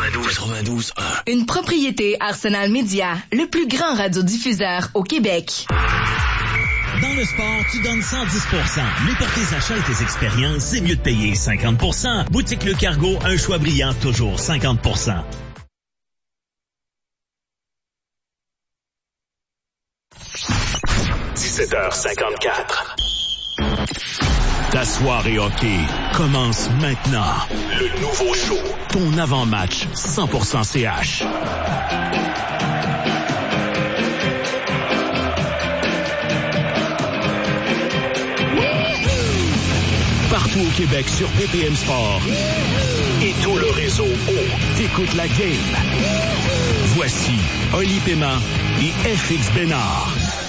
92.1. Une propriété Arsenal Média, le plus grand radiodiffuseur au Québec. Dans le sport, tu donnes 110%. Mais pour tes achats et tes expériences, c'est mieux de payer 50%. Boutique Le Cargo, un choix brillant, toujours 50%. « 17h54. La soirée hockey commence maintenant. Le nouveau show. Ton avant-match 100% CH. Partout au Québec sur BPM Sport. Et tout le réseau O. T'écoutes la game. Voici Oli Paiement et FX Bénard.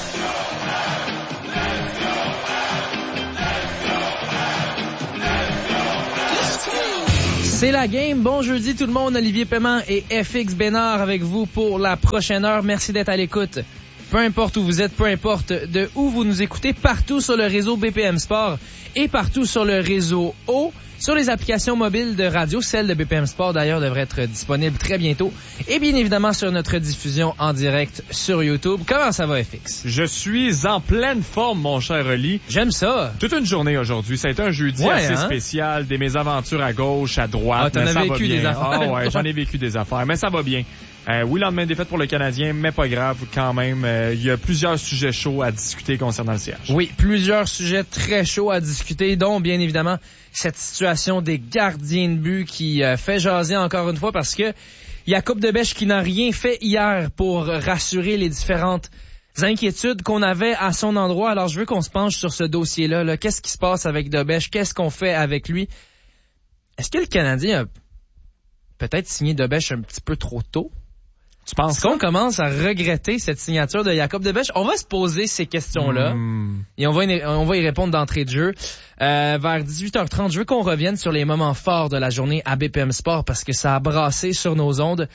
C'est la game. Bon jeudi tout le monde. Olivier Paiement et FX Bénard avec vous pour la prochaine heure. Merci d'être à l'écoute. Peu importe où vous êtes, peu importe de où vous nous écoutez, partout sur le réseau BPM Sport et partout sur le réseau O, sur les applications mobiles de radio. Celle de BPM Sport, d'ailleurs, devrait être disponible très bientôt. Et bien évidemment, sur notre diffusion en direct sur YouTube. Comment ça va, FX? Je suis en pleine forme, mon cher Oli. J'aime ça. Toute une journée aujourd'hui. Ça a été un jeudi assez spécial. Des mésaventures à gauche, à droite. Ah, t'en as vécu des affaires. Ah ouais, j'en ai vécu des affaires. Mais ça va bien. Oui, lendemain de défaite pour le Canadien, mais pas grave quand même. Il y a plusieurs sujets chauds à discuter concernant le CH. Oui, plusieurs sujets très chauds à discuter, dont bien évidemment cette situation des gardiens de but qui fait jaser encore une fois parce que Jakub Debèche qui n'a rien fait hier pour rassurer les différentes inquiétudes qu'on avait à son endroit. Alors je veux qu'on se penche sur ce dossier-là. Là. Qu'est-ce qui se passe avec Debèche? Qu'est-ce qu'on fait avec lui? Est-ce que le Canadien a peut-être signé Debèche un petit peu trop tôt? Tu penses qu'on commence à regretter cette signature de Jakub Debèche? On va se poser ces questions-là et on va y répondre d'entrée de jeu. Vers 18h30, je veux qu'on revienne sur les moments forts de la journée à BPM Sport parce que ça a brassé sur nos ondes.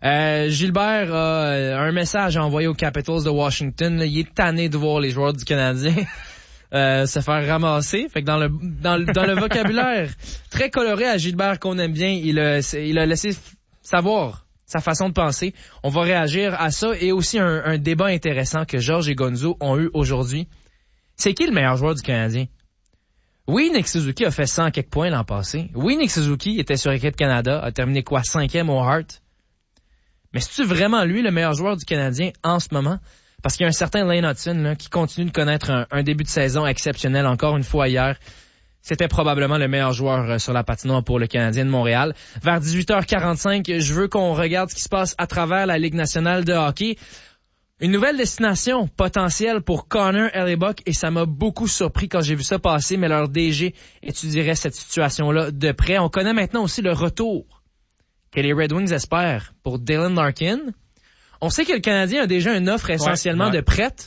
Gilbert a un message à envoyer aux Capitals de Washington. Là, il est tanné de voir les joueurs du Canadien se faire ramasser. Fait que dans le vocabulaire très coloré à Gilbert qu'on aime bien, il a laissé savoir sa façon de penser. On va réagir à ça et aussi un débat intéressant que Georges et Gonzo ont eu aujourd'hui. C'est qui le meilleur joueur du Canadien? Oui, Nick Suzuki a fait 100 quelques points l'an passé. Oui, Nick Suzuki était sur Équipe Canada, a terminé 5e au Hart. Mais c'est-tu vraiment lui le meilleur joueur du Canadien en ce moment? Parce qu'il y a un certain Lane Hudson là, qui continue de connaître un début de saison exceptionnel encore une fois hier. C'était probablement le meilleur joueur sur la patinoire pour le Canadien de Montréal. Vers 18h45, je veux qu'on regarde ce qui se passe à travers la Ligue nationale de hockey. Une nouvelle destination potentielle pour Connor Hellebuyck et ça m'a beaucoup surpris quand j'ai vu ça passer, mais leur DG étudierait cette situation-là de près. On connaît maintenant aussi le retour que les Red Wings espèrent pour Dylan Larkin. On sait que le Canadien a déjà une offre essentiellement de prête,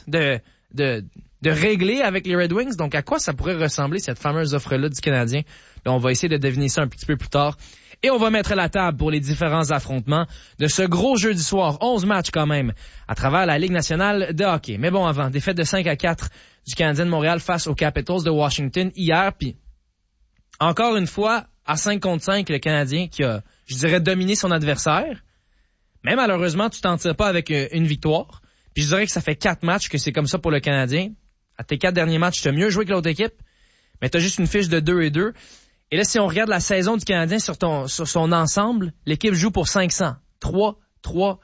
de régler avec les Red Wings. Donc, à quoi ça pourrait ressembler, cette fameuse offre-là du Canadien? Là, on va essayer de deviner ça un petit peu plus tard. Et on va mettre la table pour les différents affrontements de ce gros jeudi soir. 11 matchs quand même à travers la Ligue nationale de hockey. Mais bon, avant, défaite de 5-4 du Canadien de Montréal face aux Capitals de Washington hier. Puis, encore une fois, à 5 contre 5, le Canadien qui a, je dirais, dominé son adversaire. Mais malheureusement, tu t'en tires pas avec une victoire. Puis je dirais que ça fait 4 matchs que c'est comme ça pour le Canadien. À tes 4 derniers matchs, tu as mieux joué que l'autre équipe, mais tu as juste une fiche de 2-2. Et là, si on regarde la saison du Canadien sur son ensemble, l'équipe joue pour 500. 3-1.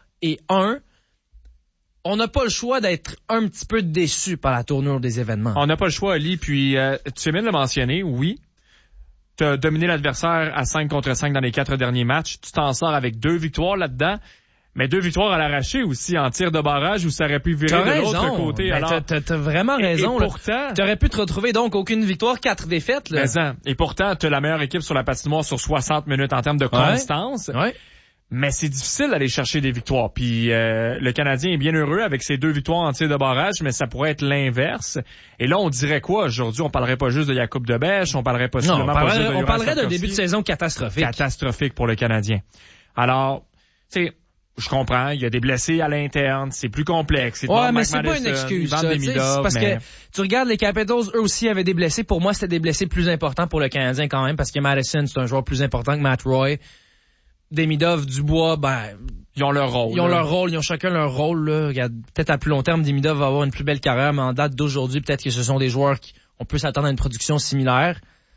On n'a pas le choix d'être un petit peu déçu par la tournure des événements. On n'a pas le choix, Ali. Puis, tu fais bien de le mentionner, oui. Tu as dominé l'adversaire à 5 contre 5 dans les 4 derniers matchs. Tu t'en sors avec 2 victoires là-dedans. Mais 2 victoires à l'arraché aussi en tir de barrage où ça aurait pu virer de l'autre côté. Ben, alors, t'as vraiment raison. Et pourtant, t'aurais pu te retrouver donc aucune victoire, 4 défaites. Là. Et pourtant, t'as la meilleure équipe sur la patinoire sur 60 minutes en termes de constance. Ouais. Mais c'est difficile d'aller chercher des victoires. Puis le Canadien est bien heureux avec ses 2 victoires en tir de barrage, mais ça pourrait être l'inverse. Et là, on dirait quoi aujourd'hui? On parlerait pas juste de Jakub Debèche, on parlerait pas seulement on parlerait d'un début de saison catastrophique. Catastrophique pour le Canadien. Alors, tu sais, je comprends, il y a des blessés à l'interne, c'est plus complexe. Ouais, mais c'est pas une excuse, ça. Parce que tu regardes les Capitals, eux aussi avaient des blessés. Pour moi, c'était des blessés plus importants pour le Canadien quand même, parce que Madison, c'est un joueur plus important que Matt Roy. Demidov, Dubois, ils ont leur rôle. Ils ont chacun leur rôle, là. Regarde, peut-être à plus long terme, Demidov va avoir une plus belle carrière, mais en date d'aujourd'hui, peut-être que ce sont des joueurs on peut s'attendre à une production similaire.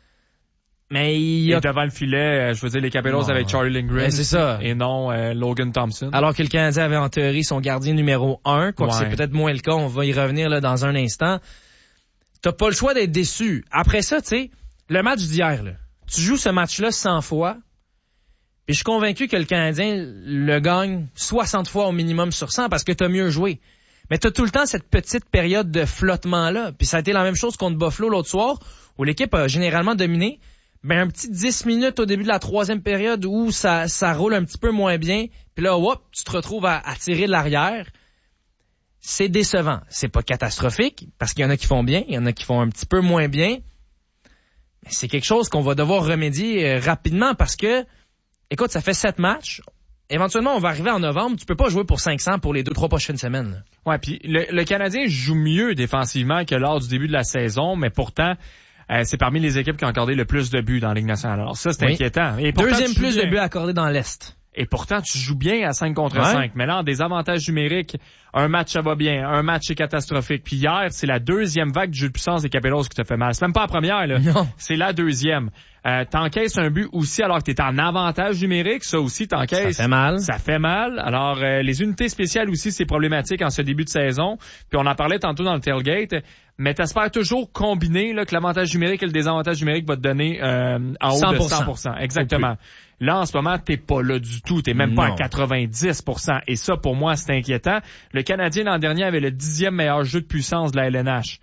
Mais Et devant le filet, je veux dire, les Capitals avec Charlie Lindgren. C'est ça. Et non Logan Thompson. Alors que le Canadien avait en théorie son gardien numéro 1, quoique c'est peut-être moins le cas, on va y revenir là dans un instant. T'as pas le choix d'être déçu. Après ça, tu sais, le match d'hier, là, tu joues ce match-là 100 fois, puis je suis convaincu que le Canadien le gagne 60 fois au minimum sur 100 parce que t'as mieux joué. Mais t'as tout le temps cette petite période de flottement-là. Puis ça a été la même chose contre Buffalo l'autre soir, où l'équipe a généralement dominé. Ben un petit 10 minutes au début de la troisième période où ça roule un petit peu moins bien. Puis là, tu te retrouves à tirer de l'arrière. C'est décevant. C'est pas catastrophique, parce qu'il y en a qui font bien, il y en a qui font un petit peu moins bien. Mais c'est quelque chose qu'on va devoir remédier rapidement parce que, écoute, ça fait 7 matchs. Éventuellement, on va arriver en novembre. Tu peux pas jouer pour 500 pour les 2-3 prochaines semaines. Là. Ouais, puis le Canadien joue mieux défensivement que lors du début de la saison, mais pourtant, c'est parmi les équipes qui ont accordé le plus de buts dans la Ligue nationale. Alors ça, c'est inquiétant. Et pourtant, deuxième plus de buts accordés dans l'Est. Et pourtant, tu joues bien à 5 contre 5. Mais là, en désavantage numérique, un match, ça va bien. Un match, c'est catastrophique. Puis hier, c'est la deuxième vague du jeu de puissance des Capitals qui te fait mal. C'est même pas la première, là. Non. C'est la deuxième. T'encaisses un but aussi alors que t'es en avantage numérique. Ça aussi, t'encaisses. Ça fait mal. Ça fait mal. Alors, les unités spéciales aussi, c'est problématique en ce début de saison. Puis on en parlait tantôt dans le tailgate. Mais t'espères toujours combiner là, que l'avantage numérique et le désavantage numérique va te donner en haut 100%. de 100%. Exactement. Là, en ce moment, t'es pas là du tout. T'es même pas à 90%. Et ça, pour moi, c'est inquiétant. Le Canadien, l'an dernier, avait le 10e meilleur jeu de puissance de la LNH.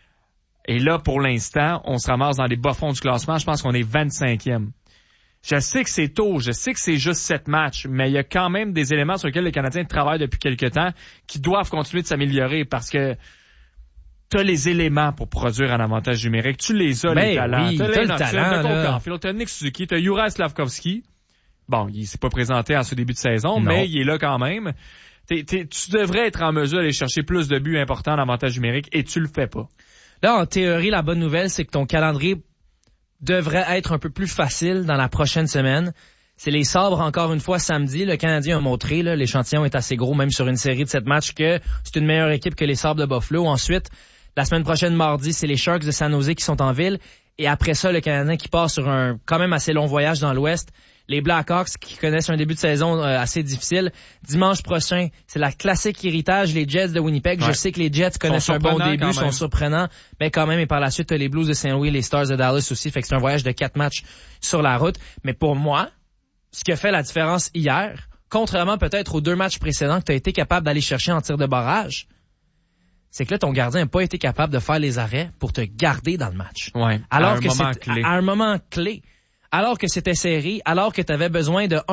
Et là, pour l'instant, on se ramasse dans les bas-fonds du classement. Je pense qu'on est 25e. Je sais que c'est tôt. Je sais que c'est juste 7 matchs. Mais il y a quand même des éléments sur lesquels le Canadien travaille depuis quelque temps qui doivent continuer de s'améliorer parce que t'as les éléments pour produire un avantage numérique. Tu les as, les talents. Oui, t'as le talent, t'as Nick Suzuki, t'as Juraj Slavkovski. Bon, il s'est pas présenté à ce début de saison, Non. mais il est là quand même. Tu devrais être en mesure d'aller chercher plus de buts importants d'avantage numérique et tu le fais pas. Là, en théorie, la bonne nouvelle, c'est que ton calendrier devrait être un peu plus facile dans la prochaine semaine. C'est les Sabres, encore une fois, samedi. Le Canadien a montré, là, l'échantillon est assez gros, même sur une série de 7 matchs, que c'est une meilleure équipe que les Sabres de Buffalo. Ensuite, la semaine prochaine, mardi, c'est les Sharks de San Jose qui sont en ville. Et après ça, le Canadien qui part sur un quand même assez long voyage dans l'Ouest. Les Blackhawks qui connaissent un début de saison assez difficile. Dimanche prochain, c'est la classique héritage, les Jets de Winnipeg. Ouais. Je sais que les Jets connaissent un bon début, sont surprenants, mais quand même, et par la suite, les Blues de Saint-Louis, les Stars de Dallas aussi. Fait que c'est un voyage de 4 matchs sur la route. Mais pour moi, ce qui a fait la différence hier, contrairement peut-être aux 2 matchs précédents que tu as été capable d'aller chercher en tir de barrage, c'est que là, ton gardien n'a pas été capable de faire les arrêts pour te garder dans le match. Ouais, alors que à un moment clé. Alors que c'était serré, alors que tu avais besoin de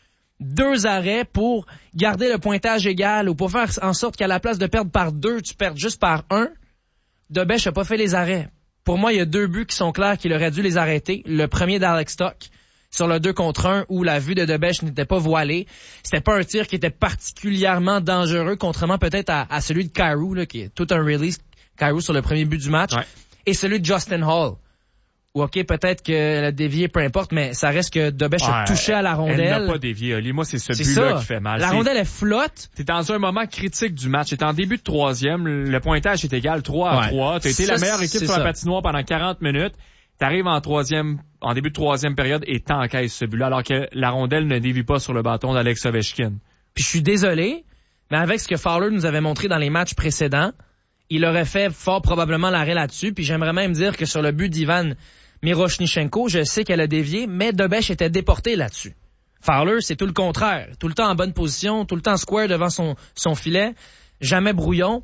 2 arrêts pour garder le pointage égal ou pour faire en sorte qu'à la place de perdre par 2, tu perdes juste par 1, Dobèche n'a pas fait les arrêts. Pour moi, il y a 2 buts qui sont clairs qu'il aurait dû les arrêter. Le premier d'Alex Stock sur le 2 contre 1 où la vue de Dobèche n'était pas voilée. C'était pas un tir qui était particulièrement dangereux, contrairement peut-être à celui de Kyrou, là, qui est tout un release, Kyrou sur le premier but du match, et celui de Justin Hall. Ou OK, peut-être qu'elle a dévié, peu importe, mais ça reste que Dobèche a touché à la rondelle. Elle n'a pas dévié, Oli. Moi, c'est ce but-là qui fait mal. La rondelle, elle flotte. T'es dans un moment critique du match. T'es en début de 3e. Le pointage est égal 3-3. T'as été la meilleure équipe sur la patinoire pendant 40 minutes. T'arrives en début de 3e période et t'encaisses ce but-là, alors que la rondelle ne dévie pas sur le bâton d'Alex Ovechkin. Puis je suis désolé, mais avec ce que Fowler nous avait montré dans les matchs précédents, il aurait fait fort probablement l'arrêt là-dessus. Puis j'aimerais même dire que sur le but d'Ivan Miroshnichenko, je sais qu'elle a dévié, mais Dobèche était déporté là-dessus. Fowler, c'est tout le contraire. Tout le temps en bonne position, tout le temps square devant son filet, jamais brouillon.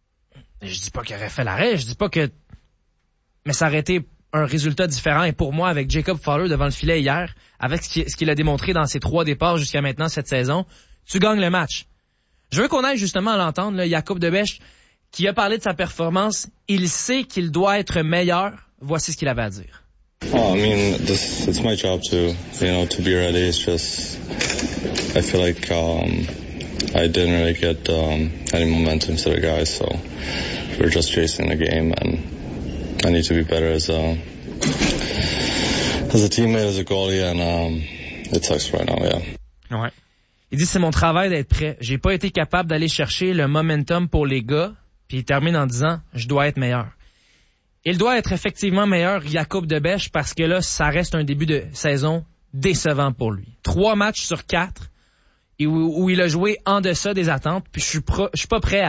Je dis pas qu'il aurait fait l'arrêt, je dis pas que... Mais ça aurait été un résultat différent. Et pour moi, avec Jacob Fowler devant le filet hier, avec ce qu'il a démontré dans ses 3 départs jusqu'à maintenant cette saison, tu gagnes le match. Je veux qu'on aille justement à l'entendre, là, Jakub Dobèche, qui a parlé de sa performance. Il sait qu'il doit être meilleur. Voici ce qu'il avait à dire. Oh, I mean, it's my job to be ready. It's just, I feel like I didn't really get any momentum to the guys, so we're just chasing the game, and I need to be better as a teammate, as a goalie, and it sucks right now, yeah. Ouais. Il dit, c'est mon travail d'être prêt. J'ai pas été capable d'aller chercher le momentum pour les gars. Puis il termine en disant, je dois être meilleur. Il doit être effectivement meilleur, Jakub de Bech, parce que là, ça reste un début de saison décevant pour lui. 3 matchs sur 4 où il a joué en deçà des attentes. Puis je suis pas prêt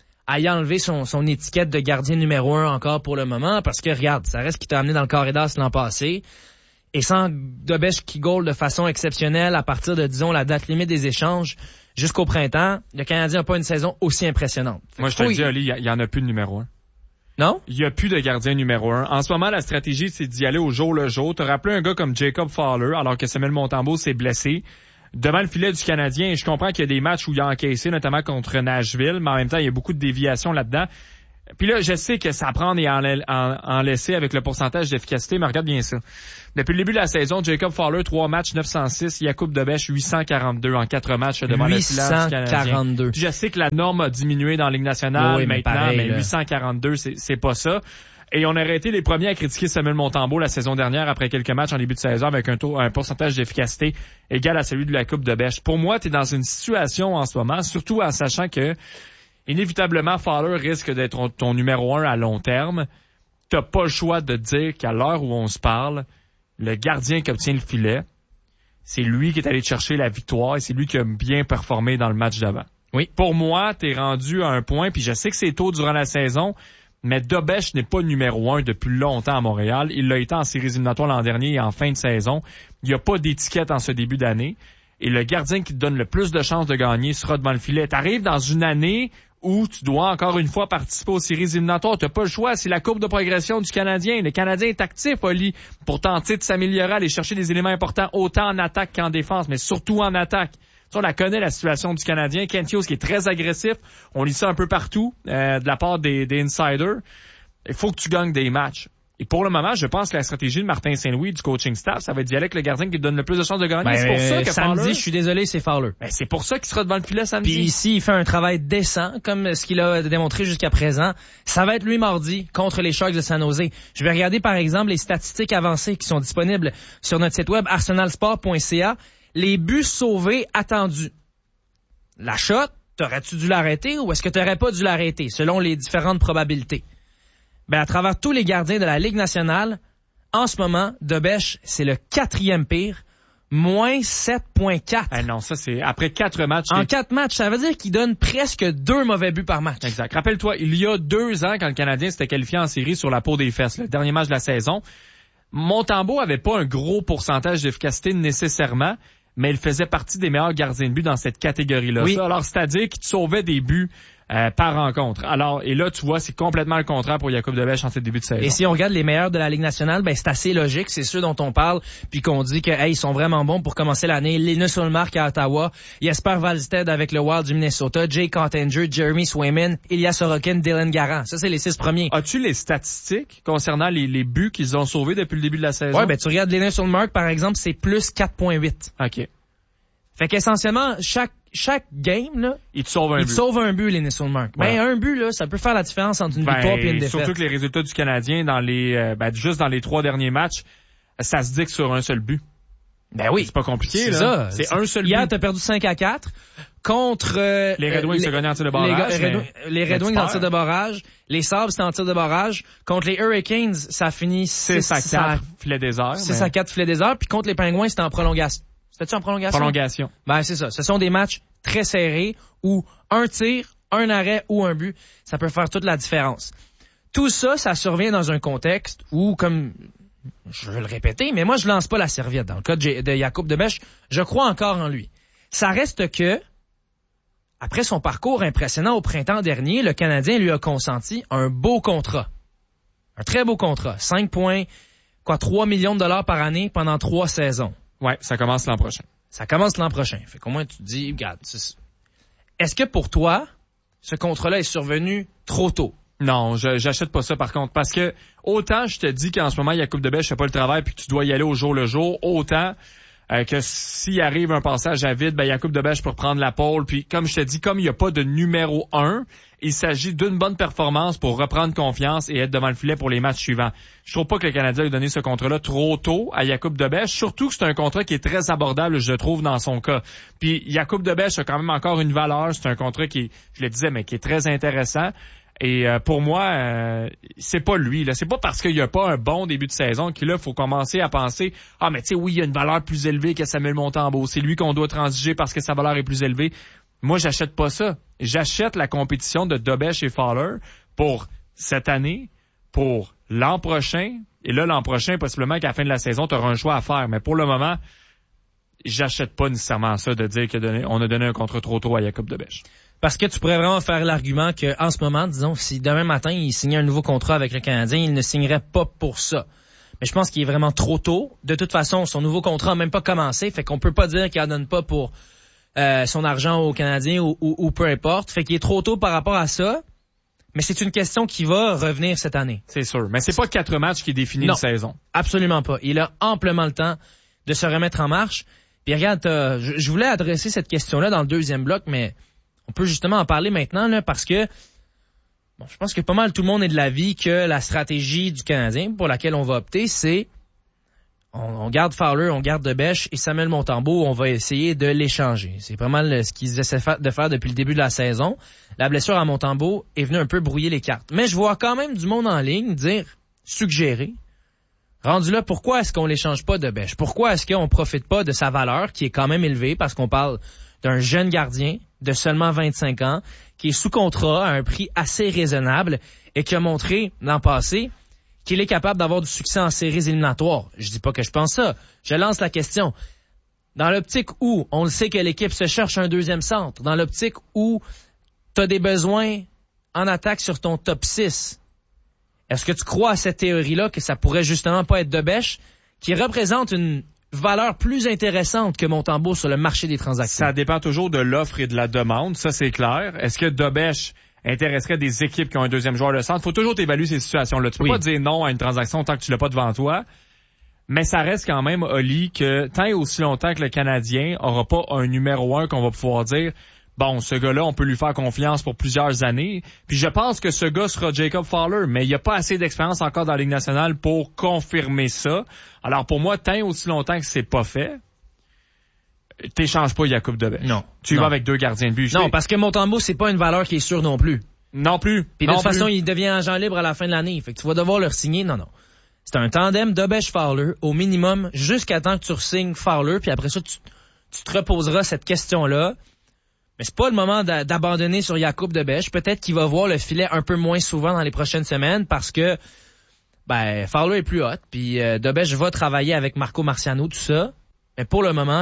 à y enlever son étiquette de gardien numéro 1 encore pour le moment, parce que regarde, ça reste qui t'a amené dans le carré d'as l'an passé. Et sans de Bech qui goal de façon exceptionnelle à partir de, disons, la date limite des échanges jusqu'au printemps, le Canadien n'a pas une saison aussi impressionnante. Moi, je te le dis, Ali, il y en a plus de numéro 1. Non? Il y a plus de gardien numéro 1. En ce moment, la stratégie, c'est d'y aller au jour le jour. T'as rappelé un gars comme Jacob Fowler, alors que Samuel Montembeault s'est blessé devant le filet du Canadien. Et je comprends qu'il y a des matchs où il a encaissé, notamment contre Nashville, mais en même temps, il y a beaucoup de déviations là-dedans. Puis là, je sais que ça prend et en laisser avec le pourcentage d'efficacité, mais regarde bien ça. Depuis le début de la saison, Jacob Fowler, 3 matchs, 906. Jakub de Bech, 842 en 4 matchs devant le filet du Canadien. 842. Je sais que la norme a diminué dans la Ligue nationale maintenant, pareil, mais 842, c'est pas ça. Et on aurait été les premiers à critiquer Samuel Montembeault la saison dernière après quelques matchs en début de saison avec un pourcentage d'efficacité égal à celui de Jakub de Bech. Pour moi, tu es dans une situation en ce moment, surtout en sachant que inévitablement, Fowler risque d'être ton numéro 1 à long terme. T'as pas le choix de dire qu'à l'heure où on se parle, le gardien qui obtient le filet, c'est lui qui est allé chercher la victoire et c'est lui qui a bien performé dans le match d'avant. Oui. Pour moi, t'es rendu à un point, puis je sais que c'est tôt durant la saison, mais de Bech n'est pas numéro 1 depuis longtemps à Montréal. Il l'a été en séries éliminatoires l'an dernier et en fin de saison. Il n'y a pas d'étiquette en ce début d'année. Et le gardien qui te donne le plus de chances de gagner sera devant le filet. T'arrives dans une année où tu dois encore une fois participer aux séries éliminatoires. T'as pas le choix. C'est la courbe de progression du Canadien. Le Canadien est actif, Oli, pour tenter de s'améliorer, aller chercher des éléments importants autant en attaque qu'en défense, mais surtout en attaque. Ça, on la connaît, la situation du Canadien. Kent Hughes qui est très agressif. On lit ça un peu partout de la part des insiders. Il faut que tu gagnes des matchs. Et pour le moment, je pense que la stratégie de Martin Saint-Louis, du coaching staff, ça va être d'y aller avec le gardien qui donne le plus de chances de gagner. C'est pour ça que samedi, Fowler, je suis désolé, c'est Fowler. C'est pour ça qu'il sera devant le filet samedi. Puis ici, il fait un travail décent, comme ce qu'il a démontré jusqu'à présent. Ça va être lui mardi contre les Sharks de San Jose. Je vais regarder, par exemple, les statistiques avancées qui sont disponibles sur notre site web arsenalsport.ca. Les buts sauvés attendus. La shot, t'aurais-tu dû l'arrêter ou est-ce que t'aurais pas dû l'arrêter, selon les différentes probabilités? À travers tous les gardiens de la Ligue nationale, en ce moment, de Bech, c'est le 4e pire, moins 7.4. Non, ça c'est après 4 matchs. En 4 matchs, ça veut dire qu'il donne presque 2 mauvais buts par match. Exact. Rappelle-toi, il y a 2 ans, quand le Canadien s'était qualifié en série sur la peau des fesses, le dernier match de la saison, Montembeault avait pas un gros pourcentage d'efficacité nécessairement, mais il faisait partie des meilleurs gardiens de but dans cette catégorie-là. Oui. Ça, alors, c'est-à-dire qu'il te sauvait des buts par rencontre. Alors, et là, tu vois, c'est complètement le contraire pour Jakub de Bech en ce début de saison. Et si on regarde les meilleurs de la Ligue nationale, c'est assez logique. C'est ceux dont on parle, puis qu'on dit que ils sont vraiment bons pour commencer l'année. Linus Ullmark à Ottawa, Jesper Wallstedt avec le Wild du Minnesota, Jake Ottinger, Jeremy Swayman, Ilya Sorokin, Dylan Garant. Ça, c'est les 6 premiers. As-tu les statistiques concernant les buts qu'ils ont sauvés depuis le début de la saison? Ouais, tu regardes Linus Ullmark, par exemple, c'est plus 4.8. OK. Fait qu'essentiellement, chaque game, là, il te sauve un but, Linus Ullmark. Voilà. Un but, là, ça peut faire la différence entre une victoire et une défaite. Surtout que les résultats du Canadien dans les, juste dans les 3 derniers matchs, ça se dicte sur un seul but. Oui. C'est pas compliqué, c'est là. Ça. C'est un seul but. Hier, t'as perdu 5-4 contre, les Red Wings se gagnaient en tir de barrage. Les Red Wings en tir de barrage. Les Sabres, c'était en tir de barrage. Contre les Hurricanes, ça a fini 6-4 filet désert. 6-4 filet désert. Puis contre les Penguins, c'était en prolongation. C'était-tu en prolongation? Prolongation. C'est ça. Ce sont des matchs très serrés où un tir, un arrêt ou un but, ça peut faire toute la différence. Tout ça, ça survient dans un contexte où, comme je veux le répéter, mais moi je lance pas la serviette. Dans le cas de Jakub de Bech, je crois encore en lui. Ça reste que, après son parcours impressionnant au printemps dernier, le Canadien lui a consenti un beau contrat. Un très beau contrat. 3 millions de dollars par année pendant 3 saisons. Ouais, ça commence l'an prochain. Fait qu'au moins tu te dis, regarde, est-ce que pour toi, ce contrat-là est survenu trop tôt? Non, j'achète pas ça par contre, parce que autant je te dis qu'en ce moment, Jakub de Bech fait pas le travail puis que tu dois y aller au jour le jour, autant que s'il arrive un passage à vide, Jakub Dobeš pour prendre la pole. Puis comme je te dis, comme il n'y a pas de numéro 1, il s'agit d'une bonne performance pour reprendre confiance et être devant le filet pour les matchs suivants. Je trouve pas que le Canadien ait donné ce contrat-là trop tôt à Jakub Dobeš, surtout que c'est un contrat qui est très abordable, je trouve, dans son cas. Puis Jakub Dobeš a quand même encore une valeur. C'est un contrat qui, je le disais, mais qui est très intéressant. Et pour moi, c'est pas lui. Là, c'est pas parce qu'il y a pas un bon début de saison qu'il là faut commencer à penser mais tu sais oui, il y a une valeur plus élevée que Samuel Montembeault. C'est lui qu'on doit transiger parce que sa valeur est plus élevée. Moi, j'achète pas ça. J'achète la compétition de Dobeš et Fowler pour cette année, pour l'an prochain. Et là, l'an prochain, possiblement qu'à la fin de la saison, tu auras un choix à faire. Mais pour le moment, j'achète pas nécessairement ça de dire qu'on a donné un contrat trop tôt à Jakub Dobeš. Parce que tu pourrais vraiment faire l'argument que, en ce moment, disons, si demain matin, il signait un nouveau contrat avec le Canadien, il ne signerait pas pour ça. Mais je pense qu'il est vraiment trop tôt. De toute façon, son nouveau contrat n'a même pas commencé, fait qu'on peut pas dire qu'il en donne pas pour son argent au Canadien ou peu importe. Fait qu'il est trop tôt par rapport à ça. Mais c'est une question qui va revenir cette année. C'est sûr. Mais c'est pas 4 matchs qui définissent une saison. Absolument pas. Il a amplement le temps de se remettre en marche. Puis regarde, je voulais adresser cette question-là dans le deuxième bloc, mais on peut justement en parler maintenant là, parce que je pense que pas mal tout le monde est de l'avis que la stratégie du Canadien pour laquelle on va opter, c'est on garde Fowler, on garde Dobeš et Samuel Montembeault, on va essayer de l'échanger. C'est pas mal ce qu'ils essaient de faire depuis le début de la saison. La blessure à Montembeault est venue un peu brouiller les cartes. Mais je vois quand même du monde en ligne suggérer, rendu là, pourquoi est-ce qu'on l'échange pas Dobeš? Pourquoi est-ce qu'on profite pas de sa valeur qui est quand même élevée parce qu'on parle d'un jeune gardien de seulement 25 ans, qui est sous contrat à un prix assez raisonnable et qui a montré l'an passé qu'il est capable d'avoir du succès en séries éliminatoires. Je dis pas que je pense ça. Je lance la question. Dans l'optique où on le sait que l'équipe se cherche un deuxième centre, dans l'optique où tu as des besoins en attaque sur ton top 6, est-ce que tu crois à cette théorie-là que ça pourrait justement pas être Dobeš qui représente une valeur plus intéressante que Montembeault sur le marché des transactions? Ça dépend toujours de l'offre et de la demande, ça c'est clair. Est-ce que Dobeš intéresserait des équipes qui ont un deuxième joueur de centre? Faut toujours évaluer ces situations-là. Tu peux pas dire non à une transaction tant que tu l'as pas devant toi. Mais ça reste quand même, Oli, que tant et aussi longtemps que le Canadien aura pas un numéro 1 qu'on va pouvoir dire bon, ce gars-là, on peut lui faire confiance pour plusieurs années. Puis je pense que ce gars sera Jakub Fowler, mais il n'y a pas assez d'expérience encore dans la Ligue nationale pour confirmer ça. Alors pour moi, tant et aussi longtemps que c'est pas fait, t'échanges pas Jakub Dobeš. Non. Tu vas avec 2 gardiens de but. Non, parce que Montembeault, c'est pas une valeur qui est sûre non plus. Non plus. Puis de toute façon, il devient agent libre à la fin de l'année. Fait que tu vas devoir le signer. Non. C'est un tandem Dobeš-Fowler au minimum jusqu'à temps que tu re-signes Fowler. Puis après ça, tu te reposeras cette question-là. Mais c'est pas le moment d'abandonner sur Jakub Dobeš. Peut-être qu'il va voir le filet un peu moins souvent dans les prochaines semaines parce que Fowler est plus hot. Puis Dobeš va travailler avec Marco Marciano, tout ça. Mais pour le moment,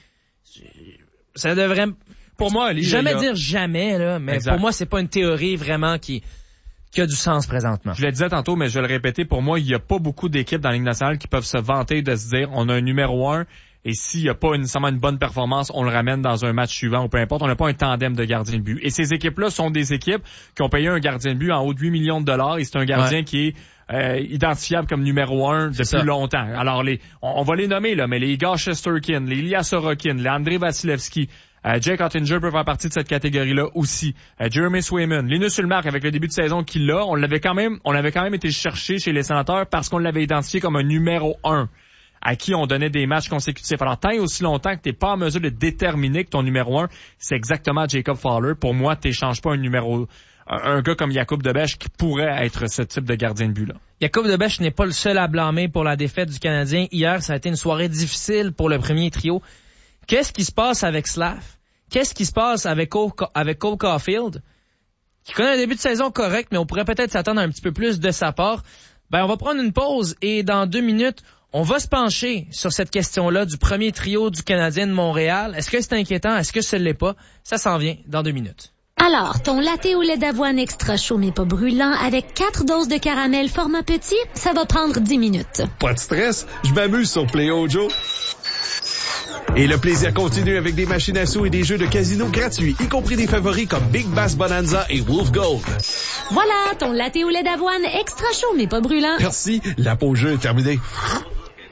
ça devrait... Pour moi, jamais dire jamais, là, mais exact. Pour moi, c'est pas une théorie vraiment qui a du sens présentement. Je le disais tantôt, mais je vais le répéter, pour moi, il n'y a pas beaucoup d'équipes dans la Ligue nationale qui peuvent se vanter de se dire on a un numéro 1 et s'il n'y a pas nécessairement une bonne performance, on le ramène dans un match suivant ou peu importe. On n'a pas un tandem de gardiens de but. Et ces équipes-là sont des équipes qui ont payé un gardien de but en haut de 8 millions de dollars et c'est un gardien qui est identifiable comme numéro 1 depuis longtemps. Alors, on va les nommer, là, mais les Igor Shesterkin, les Ilya Sorokin, les Andrei Vasilevski, Jake Oettinger peut faire partie de cette catégorie-là aussi. Jeremy Swayman, Linus Ullmark avec le début de saison qu'il a, on avait quand même été chercher chez les Sénateurs parce qu'on l'avait identifié comme un numéro 1 à qui on donnait des matchs consécutifs. Alors, tant et aussi longtemps que t'es pas en mesure de déterminer que ton numéro 1, c'est exactement Jakub Fowler, pour moi, t'échanges pas un gars comme Jakub Dobeš qui pourrait être ce type de gardien de but-là. Jakub Dobeš n'est pas le seul à blâmer pour la défaite du Canadien. Hier, ça a été une soirée difficile pour le premier trio. Qu'est-ce qui se passe avec Slav? Qu'est-ce qui se passe avec Cole Caulfield? Qui connaît un début de saison correct, mais on pourrait peut-être s'attendre à un petit peu plus de sa part. On va prendre une pause et dans 2 minutes, on va se pencher sur cette question-là du premier trio du Canadien de Montréal. Est-ce que c'est inquiétant? Est-ce que ce l'est pas? Ça s'en vient dans 2 minutes. Alors, ton latte au lait d'avoine extra chaud mais pas brûlant avec 4 doses de caramel format petit, ça va prendre 10 minutes. Pas de stress, je m'amuse sur Play Ojo. Et le plaisir continue avec des machines à sous et des jeux de casino gratuits, y compris des favoris comme Big Bass Bonanza et Wolf Gold. Voilà, ton latte au lait d'avoine extra chaud mais pas brûlant. Merci, la pause jeu est terminée.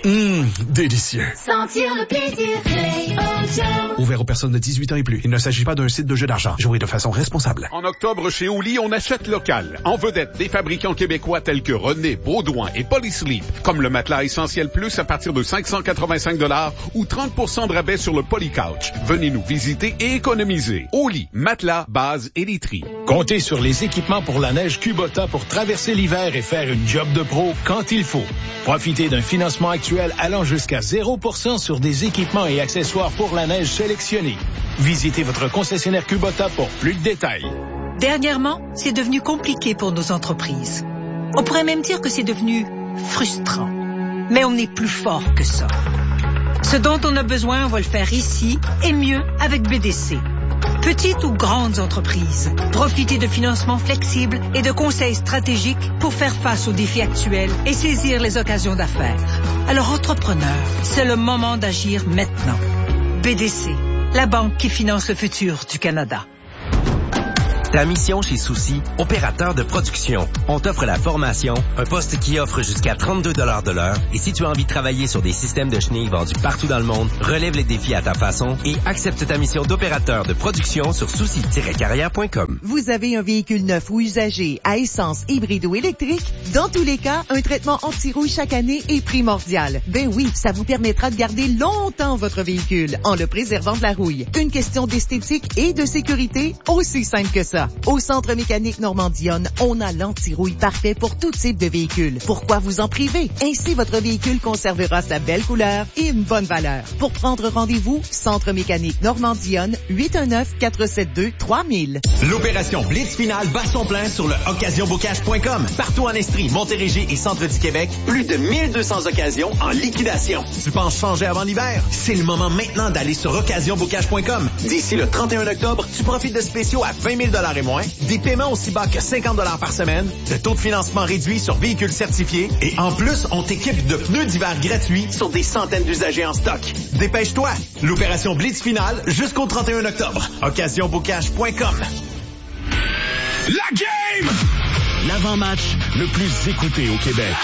Délicieux. Sentir le plaisir Clé-O-Joe. Ouvert aux personnes de 18 ans et plus. Il ne s'agit pas d'un site de jeu d'argent. Jouez de façon responsable. En octobre, chez Oli, on achète local. En vedette, des fabricants québécois tels que René, Baudouin et Polysleep. Comme le matelas Essentiel Plus à partir de 585 $ ou 30% de rabais sur le Polycouch. Venez nous visiter et économiser. Oli, matelas, base et literie. Comptez sur les équipements pour la neige Kubota pour traverser l'hiver et faire une job de pro quand il faut. Profitez d'un financement actuel allant jusqu'à 0% sur des équipements et accessoires pour la neige sélectionnés. Visitez votre concessionnaire Kubota pour plus de détails. Dernièrement, c'est devenu compliqué pour nos entreprises. On pourrait même dire que c'est devenu frustrant. Mais on est plus fort que ça. Ce dont on a besoin, on va le faire ici et mieux avec BDC. Petites ou grandes entreprises, profitez de financements flexibles et de conseils stratégiques pour faire face aux défis actuels et saisir les occasions d'affaires. Alors, entrepreneurs, c'est le moment d'agir maintenant. BDC, la banque qui finance le futur du Canada. Ta mission chez Souci, opérateur de production. On t'offre la formation, un poste qui offre jusqu'à 32 $ de l'heure. Et si tu as envie de travailler sur des systèmes de chenilles vendus partout dans le monde, relève les défis à ta façon et accepte ta mission d'opérateur de production sur souci-carrière.com. Vous avez un véhicule neuf ou usagé, à essence, hybride ou électrique? Dans tous les cas, un traitement anti-rouille chaque année est primordial. Ben oui, ça vous permettra de garder longtemps votre véhicule en le préservant de la rouille. Une question d'esthétique et de sécurité, aussi simple que ça. Au Centre mécanique Normandie-Yonne, on a l'anti-rouille parfait pour tout type de véhicule. Pourquoi vous en priver? Ainsi, votre véhicule conservera sa belle couleur et une bonne valeur. Pour prendre rendez-vous, Centre mécanique Normandie-Yonne, 819-472-3000. L'opération Blitz Finale bat son plein sur le occasionbocage.com. Partout en Estrie, Montérégie et Centre du Québec, plus de 1200 occasions en liquidation. Tu penses changer avant l'hiver? C'est le moment maintenant d'aller sur occasionbocage.com. D'ici le 31 octobre, tu profites de spéciaux à 20 000 $ et moins, des paiements aussi bas que 50 $ par semaine, de taux de financement réduit sur véhicules certifiés et en plus, on t'équipe de pneus d'hiver gratuits sur des centaines d'usagers en stock. Dépêche-toi! L'opération Blitz Finale jusqu'au 31 octobre. occasionbocage.com. La game! L'avant-match le plus écouté au Québec.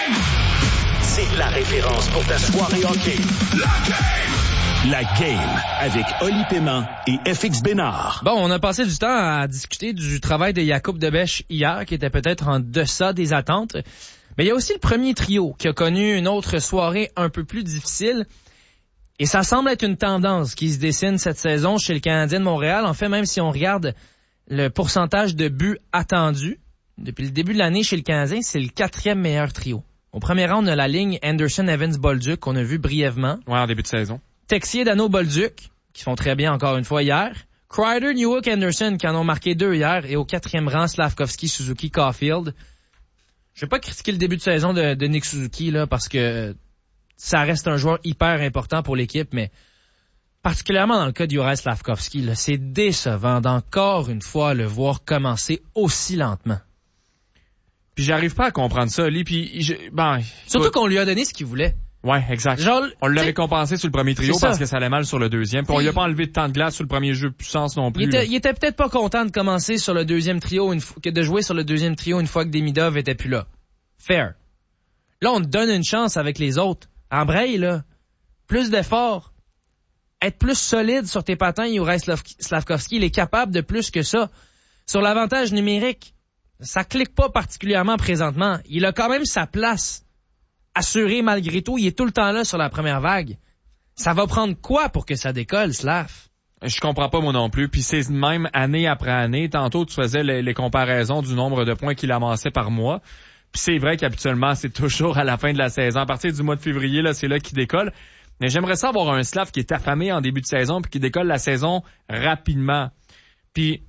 C'est la référence pour ta soirée hockey. La game! La game avec Oli Paiement et FX Bénard. Bon, on a passé du temps à discuter du travail de Jakub Debèche hier, qui était peut-être en deçà des attentes. Mais il y a aussi le premier trio qui a connu une autre soirée un peu plus difficile. Et ça semble être une tendance qui se dessine cette saison chez le Canadien de Montréal. En fait, même si on regarde le pourcentage de buts attendus, depuis le début de l'année chez le Canadien, c'est le 4e meilleur trio. Au premier rang, on a la ligne Anderson-Evans-Bolduc, qu'on a vu brièvement. Ouais, en début de saison. Texier, Dano, Bolduc, qui font très bien encore une fois hier. Kreider, Newhook, Anderson, qui en ont marqué 2 hier. Et au 4e rang, Slavkovski, Suzuki, Caulfield. Je vais pas critiquer le début de saison de Nick Suzuki, là, parce que ça reste un joueur hyper important pour l'équipe, mais particulièrement dans le cas de Juraj Slavkovski, là, c'est décevant d'encore une fois le voir commencer aussi lentement. Puis j'arrive pas à comprendre ça, Lee. Surtout qu'on lui a donné ce qu'il voulait. Ouais, exact. Genre, on l'a récompensé sur le premier trio parce que ça allait mal sur le deuxième. Puis on lui a pas enlevé de temps de glace sur le premier jeu de puissance non plus. Il était peut-être pas content de commencer sur le deuxième trio de jouer sur le deuxième trio une fois que Demidov était plus là. Fair. Là, on te donne une chance avec les autres. Embraye, là. Plus d'efforts. Être plus solide sur tes patins, Juraj Slavkovski, il est capable de plus que ça. Sur l'avantage numérique, ça clique pas particulièrement présentement. Il a quand même sa place assurée malgré tout. Il est tout le temps là sur la première vague. Ça va prendre quoi pour que ça décolle, Slav? Je comprends pas moi non plus. Puis c'est même année après année. Tantôt, tu faisais les comparaisons du nombre de points qu'il amassait par mois. Puis c'est vrai qu'habituellement, c'est toujours à la fin de la saison. À partir du mois de février, là, c'est là qu'il décolle. Mais j'aimerais ça avoir un Slav qui est affamé en début de saison puis qui décolle la saison rapidement. Puis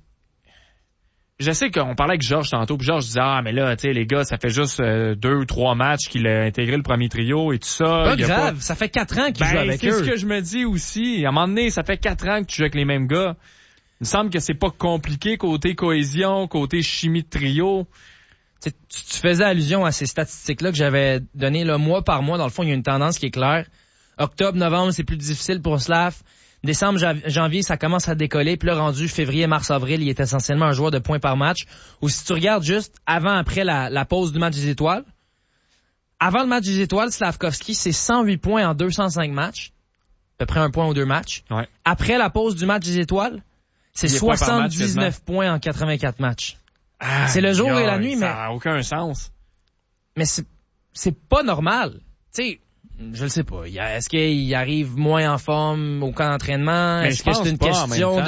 je sais qu'on parlait avec Georges tantôt, puis Georges disait « Ah, mais là, tu sais, les gars, ça fait juste 2 ou 3 matchs qu'il a intégré le premier trio et tout ça. » Pas grave, ça fait 4 ans qu'il joue avec eux. C'est ce que je me dis aussi. À un moment donné, ça fait 4 ans que tu joues avec les mêmes gars. Il me semble que c'est pas compliqué côté cohésion, côté chimie de trio. Tu faisais allusion à ces statistiques-là que j'avais données là, mois par mois. Dans le fond, il y a une tendance qui est claire. Octobre, novembre, c'est plus difficile pour Slav. Décembre, janvier, ça commence à décoller. Puis là, rendu février, mars, avril, il est essentiellement un joueur de points par match. Ou si tu regardes juste avant, après la pause du match des étoiles, Avant le match des étoiles, Slavkovski, c'est 108 points en 205 matchs. À peu près 1 point ou 2 matchs. Ouais. Après la pause du match des étoiles, c'est 79 points en 84 matchs. C'est le jour et la nuit, mais... Ça n'a aucun sens. Mais c'est pas normal. Tu sais, je le sais pas. Est-ce qu'il arrive moins en forme au camp d'entraînement? Est-ce que c'est une question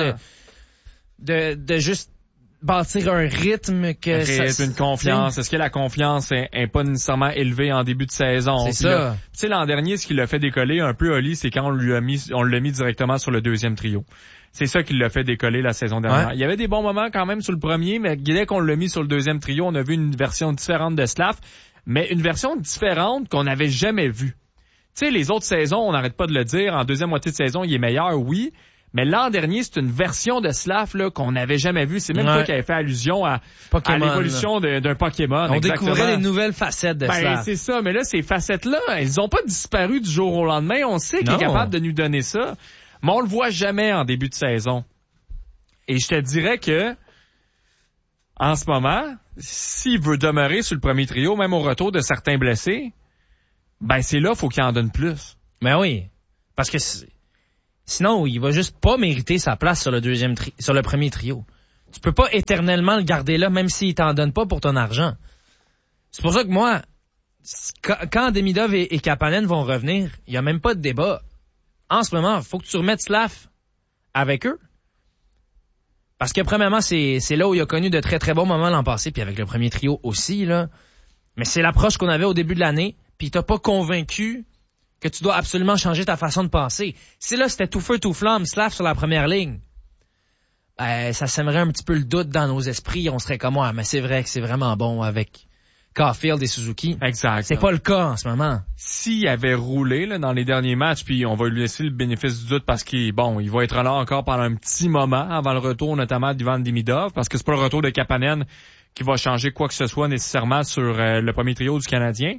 de juste bâtir un rythme que une confiance. Est-ce que la confiance est pas nécessairement élevée en début de saison? C'est ça. Tu sais, l'an dernier, ce qui l'a fait décoller un peu, Oli, c'est quand on l'a mis directement sur le deuxième trio. C'est ça qui l'a fait décoller la saison dernière. Ouais. Il y avait des bons moments quand même sur le premier, mais dès qu'on l'a mis sur le deuxième trio, on a vu une version différente de Slav, mais une version différente qu'on n'avait jamais vue. Tu sais, les autres saisons, on n'arrête pas de le dire, en deuxième moitié de saison, il est meilleur, oui, mais l'an dernier, c'est une version de Slav là qu'on n'avait jamais vue. C'est même toi qui avais fait allusion à l'évolution d'un Pokémon. On découvrait des nouvelles facettes de Slav. C'est ça, mais là, ces facettes-là, elles n'ont pas disparu du jour au lendemain. On sait qu'il est capable de nous donner ça. Mais on le voit jamais en début de saison. Et je te dirais que, en ce moment, s'il veut demeurer sur le premier trio, même au retour de certains blessés, ben c'est là, faut qu'il en donne plus. Ben oui. Parce que sinon, il va juste pas mériter sa place sur le premier trio. Tu peux pas éternellement le garder là, même s'il t'en donne pas pour ton argent. C'est pour ça que moi, quand Demidov et Kapanen vont revenir, il y a même pas de débat. En ce moment, il faut que tu remettes Slav avec eux. Parce que premièrement, c'est là où il a connu de très très bons moments l'an passé, puis avec le premier trio aussi, là. Mais c'est l'approche qu'on avait au début de l'année, puis il t'a pas convaincu que tu dois absolument changer ta façon de penser. Si là, c'était tout feu, tout flamme, Slav sur la première ligne, ça sèmerait un petit peu le doute dans nos esprits. On serait comme, mais c'est vrai que c'est vraiment bon avec Caulfield et Suzuki. Exact. C'est pas le cas en ce moment. S'il avait roulé là, dans les derniers matchs, puis on va lui laisser le bénéfice du doute parce qu'il va être là encore pendant un petit moment avant le retour notamment d'Ivan Demidov, parce que c'est pas le retour de Kapanen qui va changer quoi que ce soit nécessairement sur le premier trio du Canadien.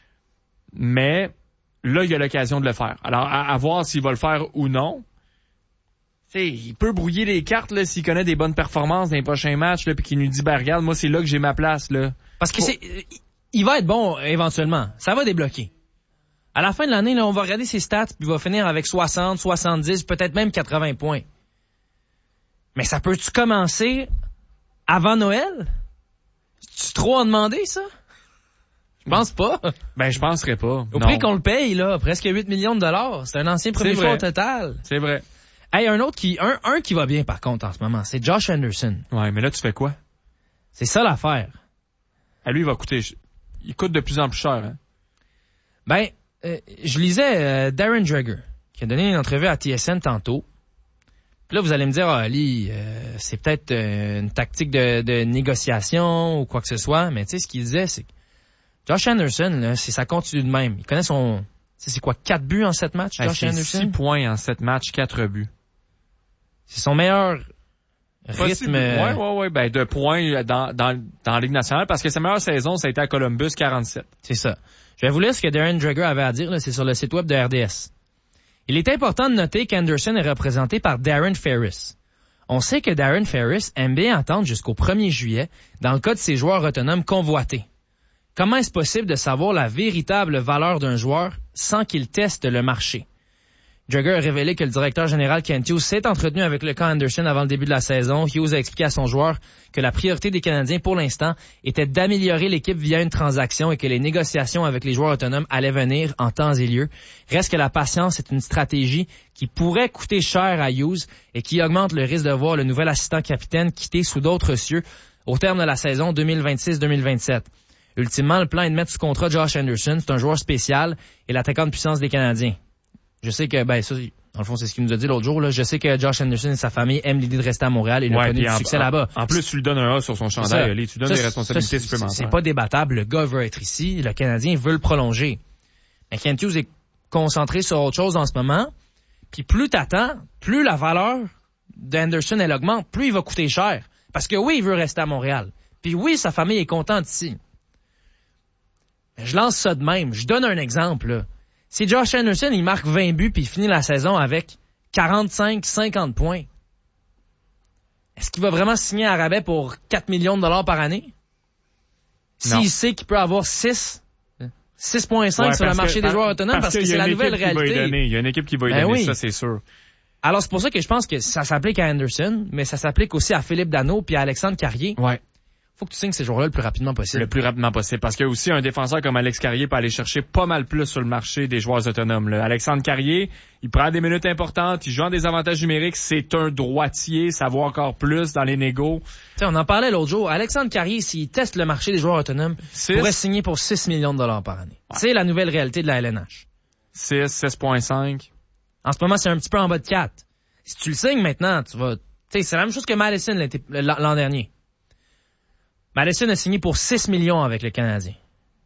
Mais là, il y a l'occasion de le faire. Alors, à voir s'il va le faire ou non. T'sais, il peut brouiller les cartes là s'il connaît des bonnes performances dans les prochains matchs là, puis qu'il nous dit regarde, moi c'est là que j'ai ma place là. Parce que il va être bon éventuellement. Ça va débloquer. À la fin de l'année, là, on va regarder ses stats, puis il va finir avec 60, 70, peut-être même 80 points. Mais ça peut-tu commencer avant Noël? C'est trop en demander, ça? Je pense pas. Ben, je penserais pas. Au prix qu'on le paye, là, presque 8 millions de dollars. C'est un ancien premier choix au total. C'est vrai. Hey, un qui va bien, par contre, en ce moment, c'est Josh Anderson. Ouais, mais là, tu fais quoi? C'est ça l'affaire. Lui, il va coûter... Il coûte de plus en plus cher, hein? Ben, je lisais Darren Dreger, qui a donné une entrevue à TSN tantôt. Puis là, vous allez me dire, Ali, c'est peut-être une tactique de négociation ou quoi que ce soit, mais tu sais, ce qu'il disait, c'est que Josh Anderson, là, ça continue de même. Il connaît son... C'est quoi, 4 buts en 7 matchs, Josh Anderson? 6 points en 7 matchs, 4 buts. C'est son meilleur rythme... Ouais, ben de points dans la Ligue nationale, parce que sa meilleure saison, ça a été à Columbus, 47. C'est ça. Je vais vous lire ce que Darren Dreger avait à dire, là, c'est sur le site web de RDS. Il est important de noter qu'Anderson est représenté par Darren Ferris. On sait que Darren Ferris aime bien attendre jusqu'au 1er juillet dans le cas de ses joueurs autonomes convoités. Comment est-ce possible de savoir la véritable valeur d'un joueur sans qu'il teste le marché? Dreger a révélé que le directeur général Kent Hughes s'est entretenu avec le camp Anderson avant le début de la saison. Hughes a expliqué à son joueur que la priorité des Canadiens pour l'instant était d'améliorer l'équipe via une transaction et que les négociations avec les joueurs autonomes allaient venir en temps et lieu. Reste que la patience est une stratégie qui pourrait coûter cher à Hughes et qui augmente le risque de voir le nouvel assistant capitaine quitter sous d'autres cieux au terme de la saison 2026-2027. Ultimement, le plan est de mettre sous contrat Josh Anderson. C'est un joueur spécial et l'attaquant de puissance des Canadiens. Je sais que, ça, dans le fond, c'est ce qu'il nous a dit l'autre jour, là. Je sais que Josh Anderson et sa famille aiment l'idée de rester à Montréal et il a connu du succès là-bas. En plus, tu lui donnes un A sur son chandail, tu donnes des responsabilités supplémentaires. C'est pas débattable. Le gars veut être ici. Le Canadien veut le prolonger. Mais Kent Hughes est concentré sur autre chose en ce moment. Puis plus t'attends, plus la valeur d'Anderson, elle augmente, plus il va coûter cher. Parce que oui, il veut rester à Montréal. Puis oui, sa famille est contente ici. Mais je lance ça de même. Je donne un exemple, là. Si Josh Anderson, il marque 20 buts puis il finit la saison avec 45-50 points, est-ce qu'il va vraiment signer à rabais pour 4 millions de dollars par année? S'il sait qu'il peut avoir 6 6,5 sur le marché des joueurs autonomes parce que c'est la nouvelle réalité. Il y a une équipe qui va y donner, ça, c'est sûr. Alors, c'est pour ça que je pense que ça s'applique à Anderson, mais ça s'applique aussi à Philippe Danault puis à Alexandre Carrier. Ouais. Faut que tu signes ces joueurs-là le plus rapidement possible. Le plus rapidement possible. Parce que aussi un défenseur comme Alex Carrier peut aller chercher pas mal plus sur le marché des joueurs autonomes. Là. Alexandre Carrier, il prend des minutes importantes, il joue en des avantages numériques, c'est un droitier, ça vaut encore plus dans les négos. T'sais, on en parlait l'autre jour. Alexandre Carrier, s'il teste le marché des joueurs autonomes, pourrait signer pour 6 millions de dollars par année. Ouais. C'est la nouvelle réalité de la LNH. 6,5. En ce moment, c'est un petit peu en bas de 4. Si tu le signes maintenant, tu vas... T'sais, c'est la même chose que Madison l'an dernier. Madison a signé pour 6 millions avec le Canadien.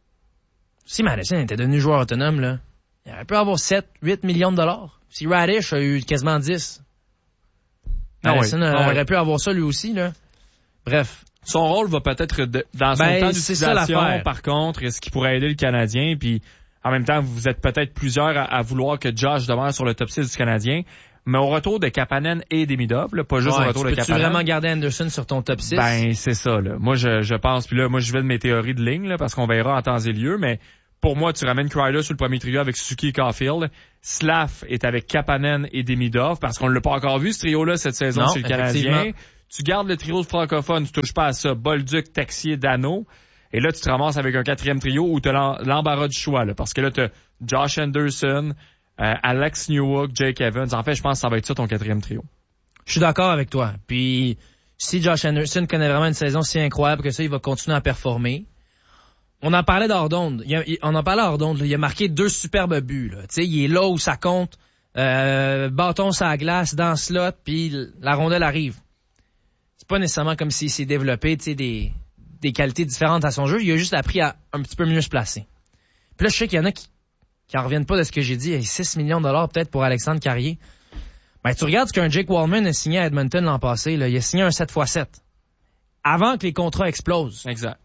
Si Madison était devenu joueur autonome, là, il aurait pu avoir 7, 8 millions de dollars. Si Radish a eu quasiment 10. Madison aurait pu avoir ça lui aussi, là. Bref. Son rôle va peut-être dans son temps d'utilisation, par contre, est-ce qu'il pourrait aider le Canadien? Puis, en même temps, vous êtes peut-être plusieurs à vouloir que Josh demeure sur le top 6 du Canadien. Mais au retour de Kapanen et Demidov, là, pas juste au retour de Kapanen. Peux-tu vraiment garder Anderson sur ton top 6? Ben, c'est ça, là. Moi, je pense, puis là, moi, je vais de mes théories de ligne, là, parce qu'on verra en temps et lieu, mais pour moi, tu ramènes Kreider sur le premier trio avec Suzuki et Caulfield. Slav est avec Kapanen et Demidov, parce qu'on ne l'a pas encore vu, ce trio-là, cette saison chez le Canadien. Tu gardes le trio francophone, tu touches pas à ça. Bolduc, Texier, Danault. Et là, tu te ramasses avec un quatrième trio où tu as l'embarras du choix, là, parce que là, tu as Josh Anderson, Alex Newhook, Jake Evans. En fait, je pense que ça va être ça ton quatrième trio. Je suis d'accord avec toi. Puis, si Josh Anderson connaît vraiment une saison si incroyable que ça, il va continuer à performer. On en parlait hors d'onde. On en parlait hors d'onde. Il a marqué 2 superbes buts. Là. T'sais, il est là où ça compte. Bâton sur la glace, dans le slot, puis la rondelle arrive. C'est pas nécessairement comme s'il s'est développé des qualités différentes à son jeu. Il a juste appris à un petit peu mieux se placer. Puis là, je sais qu'il y en a qui en reviennent pas de ce que j'ai dit. 6 millions de dollars peut-être pour Alexandre Carrier. Ben, tu regardes ce qu'un Jake Wallman a signé à Edmonton l'an passé. Là. Il a signé un 7x7. Avant que les contrats explosent. Exact.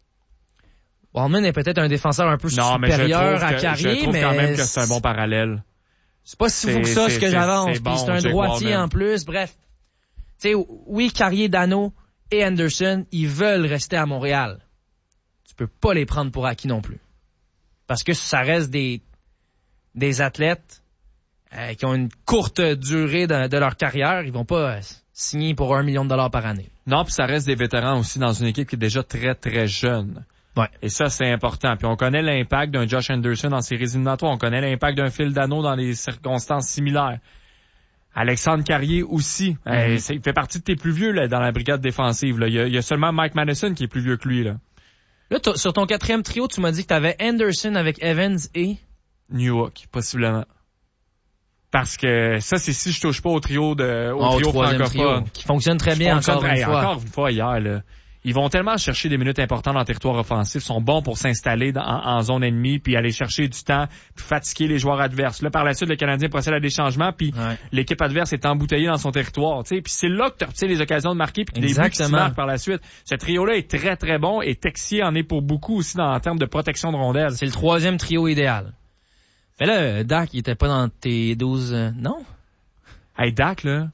Wallman est peut-être un défenseur un peu supérieur à Carrier, je trouve quand même que c'est un bon parallèle. C'est pas si fou que ça, ce que j'avance. Puis c'est un droitier en plus. Bref. Tu sais, oui, Carrier, Danault et Anderson, ils veulent rester à Montréal. Tu peux pas les prendre pour acquis non plus. Parce que ça reste des athlètes qui ont une courte durée de leur carrière. Ils vont pas signer pour 1 million de dollars par année. Non, puis ça reste des vétérans aussi dans une équipe qui est déjà très, très jeune. Ouais. Et ça, c'est important. Puis on connaît l'impact d'un Josh Anderson dans ses éliminatoires. On connaît l'impact d'un Phil Danault dans des circonstances similaires. Alexandre Carrier aussi. Il fait partie de tes plus vieux là, dans la brigade défensive. Là. Il y a seulement Mike Madison qui est plus vieux que lui. Là, sur ton quatrième trio, tu m'as dit que tu avais Anderson avec Evans et... Newhook, possiblement. Parce que ça, c'est si je touche pas au trio francophone. Trio, qui fonctionne très bien encore une fois. Encore une fois hier, là. Ils vont tellement chercher des minutes importantes dans le territoire offensif, sont bons pour s'installer en zone ennemie, puis aller chercher du temps, puis fatiguer les joueurs adverses. Là, par la suite, le Canadien procède à des changements, puis l'équipe adverse est embouteillée dans son territoire. Puis c'est là que tu obtiens les occasions de marquer, puis les buts qui se marquent par la suite. Ce trio-là est très, très bon, et Texier en est pour beaucoup aussi en termes de protection de rondelles. C'est le 3e trio idéal. Mais là, Dak, il était pas dans tes 12... non? Hey, Dak, là...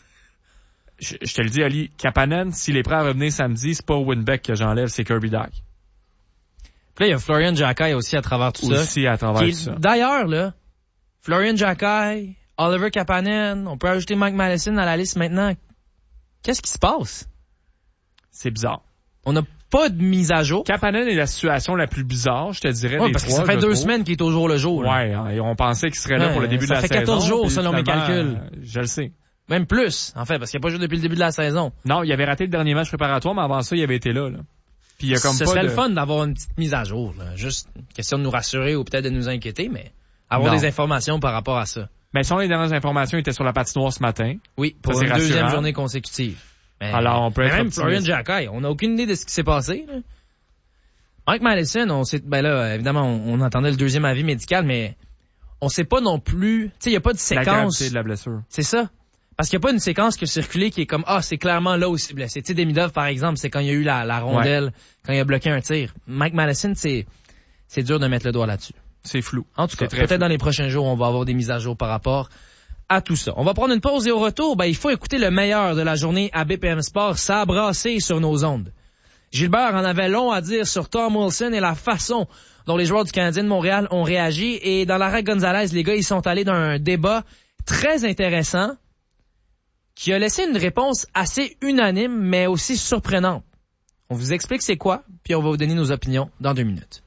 Je te le dis, Ali, Kapanen, s'il est prêt à revenir samedi, c'est pas Winbeck que j'enlève, c'est Kirby Dak. Puis là, il y a Florian Jacquet aussi à travers tout ça. Aussi à travers tout ça. D'ailleurs, là, Florian Jacquet, Oliver Kapanen, on peut ajouter Mike Madison à la liste maintenant. Qu'est-ce qui se passe? C'est bizarre. On n'a pas de mise à jour. Kapanen est la situation la plus bizarre, je te dirais, des parce trois. Que ça fait 2 semaines qu'il est au jour le jour. Ouais, et on pensait qu'il serait là pour le début de la saison. Ça fait 14 jours, selon mes calculs. Je le sais. Même plus, en fait, parce qu'il n'a pas joué depuis le début de la saison. Non, il avait raté le dernier match préparatoire, mais avant ça, il avait été là. Puis il y a comme ce serait le fun d'avoir une petite mise à jour. Là. Juste une question de nous rassurer ou peut-être de nous inquiéter, mais avoir des informations par rapport à ça. Mais selon les dernières informations, il était sur la patinoire ce matin. Oui, pour une deuxième journée consécutive. Mais, alors, on peut être même Florian Jacquet, on n'a aucune idée de ce qui s'est passé. Là. Mike Madison, là, évidemment, on entendait le deuxième avis médical, mais on sait pas non plus... Tu sais, il n'y a pas de séquence... La gravité de la blessure. C'est ça. Parce qu'il n'y a pas une séquence qui a circulé qui est comme, c'est clairement là où c'est blessé. Tu sais, Demidov, par exemple, c'est quand il y a eu la rondelle, quand il a bloqué un tir. Mike Madison, c'est dur de mettre le doigt là-dessus. C'est flou. En tout cas, peut-être dans les prochains jours, on va avoir des mises à jour par rapport à tout ça. On va prendre une pause et au retour, il faut écouter le meilleur de la journée à BPM Sport. Ça a brassé sur nos ondes. Gilbert en avait long à dire sur Tom Wilson et la façon dont les joueurs du Canadien de Montréal ont réagi. Et dans l'arrêt Gonzalez, les gars, ils sont allés dans un débat très intéressant qui a laissé une réponse assez unanime, mais aussi surprenante. On vous explique c'est quoi, puis on va vous donner nos opinions dans 2 minutes.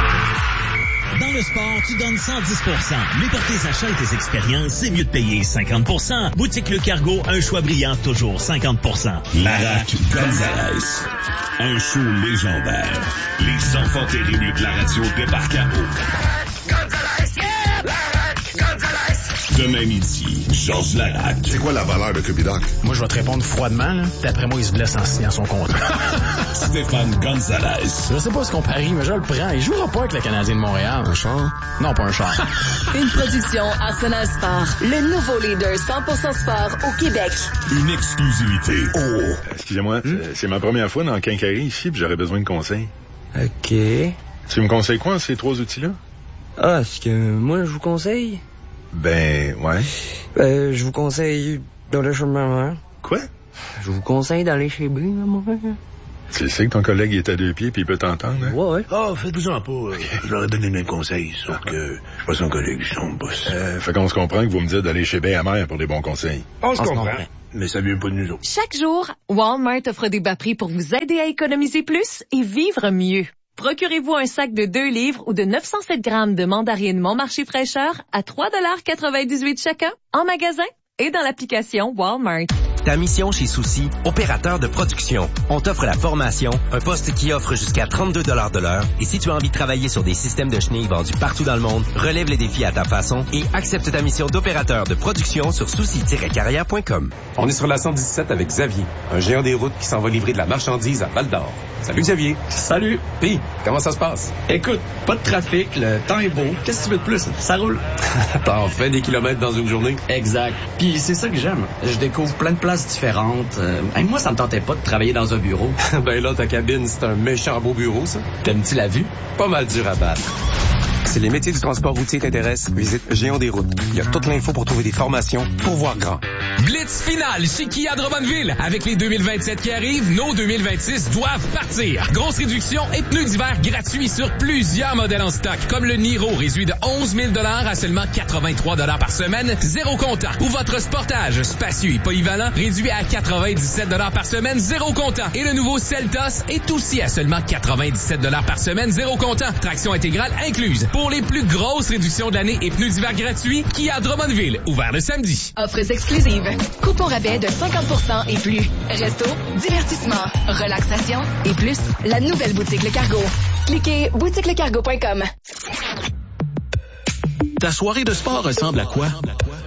Dans le sport, tu donnes 110%. Mais pour tes achats et tes expériences, c'est mieux de payer 50%. Boutique Le Cargo, un choix brillant, toujours 50%. Larac Gonzalez. Un show légendaire. Les enfants terribles de la radio débarquent à eau. Gonzalez, yeah! Larac Gonzalez. Demain midi, Georges Larac. C'est quoi la valeur de Cubidoc? Moi, je vais te répondre froidement, là. D'après moi, il se blesse en signant son contrat. Stéphane Gonzalez. Je sais pas ce qu'on parie, mais je le prends. Il jouera pas avec le Canadien de Montréal. Un char? Non, pas un char. Une production Arsenal Sport, le nouveau leader 100% sport au Québec. Une exclusivité. Oh! Excusez-moi, c'est ma première fois dans le Quincaillerie ici, puis j'aurais besoin de conseils. OK. Tu me conseilles quoi, ces 3 outils-là? Ah, ce que moi, je vous conseille? Ben, ouais. Je vous conseille d'aller chez ma mère. Quoi? Je vous conseille d'aller chez Brie, ma mère. Tu sais que ton collègue est à 2 pieds puis il peut t'entendre, hein? Ouais. Ah, faites-vous-en pas. Okay. Je leur ai donné le même conseil, sauf que je suis pas son collègue, je suis son boss. Fait qu'on se comprend que vous me dites d'aller chez Bay-Amère pour des bons conseils. On se comprend. Mais ça vient pas de nous autres. Chaque jour, Walmart offre des bas prix pour vous aider à économiser plus et vivre mieux. Procurez-vous un sac de 2 livres ou de 907 grammes de mandarines Mon Marché fraîcheur à 3,98 chacun en magasin et dans l'application Walmart. Ta mission chez Souci, opérateur de production. On t'offre la formation, un poste qui offre jusqu'à 32 $ de l'heure. Et si tu as envie de travailler sur des systèmes de chenilles vendus partout dans le monde, relève les défis à ta façon et accepte ta mission d'opérateur de production sur souci-carrière.com. On est sur la 117 avec Xavier, un géant des routes qui s'en va livrer de la marchandise à Val-d'Or. Salut Xavier. Salut. Pis, comment ça se passe? Écoute, pas de trafic, le temps est beau. Qu'est-ce que tu veux de plus? Ça roule. T'en fais des kilomètres dans une journée? Exact. Puis c'est ça que j'aime. Je découvre plein de places différentes. Moi, ça me tentait pas de travailler dans un bureau. Ben là, ta cabine, c'est un méchant beau bureau, ça. T'aimes-tu la vue? Pas mal dur à battre. Si les métiers du transport routier t'intéressent, visite Géant des routes. Il y a toute l'info pour trouver des formations pour voir grand. Blitz finale chez Kia Drummondville. Avec les 2027 qui arrivent, nos 2026 doivent partir. Grosse réduction et pneus d'hiver gratuits sur plusieurs modèles en stock, comme le Niro réduit de 11 000 $ à seulement 83 $ par semaine, 0 comptant. Ou votre Sportage spacieux et polyvalent réduit à 97 $ par semaine, 0 comptant. Et le nouveau Seltos est aussi à seulement 97 $ par semaine, 0 comptant. Traction intégrale incluse. Pour les plus grosses réductions de l'année et pneus d'hiver gratuits, Kia Drummondville, ouvert le samedi. Offres exclusives. Coupon rabais de 50% et plus. Resto, divertissement, relaxation et plus. La nouvelle boutique Le Cargo. Cliquez boutiquelecargo.com. Ta soirée de sport ressemble à quoi?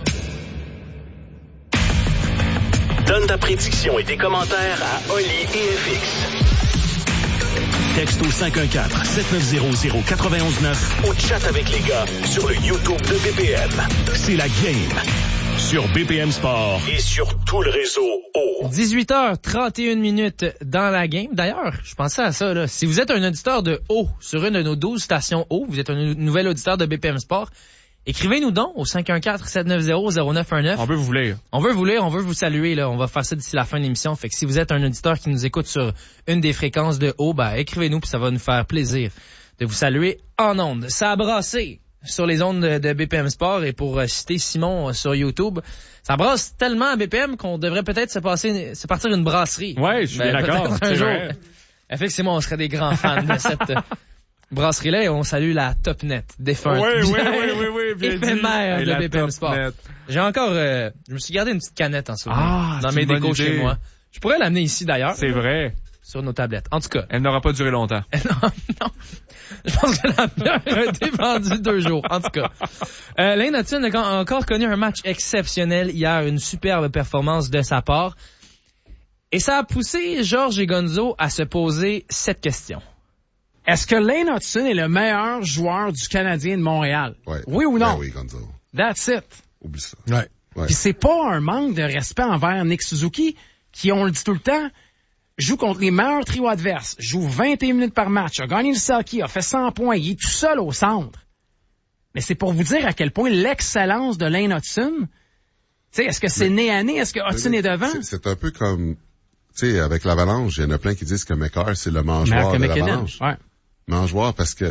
Donne ta prédiction et tes commentaires à Oli et FX. Texto 514-7900-919. Au chat avec les gars sur le YouTube de BPM. C'est la game sur BPM Sport. Et sur tout le réseau O. 18h31 dans la game. D'ailleurs, je pensais à ça, là. Si vous êtes un auditeur de O sur une de nos 12 stations O, vous êtes un nouvel auditeur de BPM Sport, écrivez-nous donc au 514-790-0919. On veut vous lire. On veut vous lire, on veut vous saluer, là. On va faire ça d'ici la fin de l'émission. Fait que si vous êtes un auditeur qui nous écoute sur une des fréquences de haut, ben, écrivez-nous puis ça va nous faire plaisir de vous saluer en ondes. Ça a brassé sur les ondes de BPM Sport et pour citer Simon sur YouTube, ça brasse tellement à BPM qu'on devrait peut-être se partir une brasserie. Ouais, je suis bien d'accord. Un jour. Effectivement, on serait des grands fans de cette brasserie-là et on salue la Topnet, défunte. Oui, bien éphémère de BPM Sport. J'ai encore, je me suis gardé une petite canette en souvenir dans mes décos chez moi. Je pourrais l'amener ici d'ailleurs. C'est vrai. Sur nos tablettes. En tout cas. Elle n'aura pas duré longtemps. non. Je pense que la bière a été vendue 2 jours. En tout cas. Lane Hutson a encore connu un match exceptionnel hier, une superbe performance de sa part. Et ça a poussé Georges et Gonzo à se poser cette question. Est-ce que Lane Hutson est le meilleur joueur du Canadien de Montréal? Ouais. Oui ou non? Ben oui, Gonzo. That's it. Oublie ça. Ouais. Puis c'est pas un manque de respect envers Nick Suzuki, qui, on le dit tout le temps, joue contre les meilleurs trios adverses, joue 21 minutes par match, a gagné le Selkie, a fait 100 points, il est tout seul au centre. Mais c'est pour vous dire à quel point l'excellence de Lane Hutson, tu sais, est-ce que c'est nez à nez? Est-ce que Hutson est devant? C'est un peu comme, tu sais, avec l'Avalanche, il y en a plein qui disent que McCarr, c'est le mangeoire de l'Avalanche. Ouais. Mangeoire parce que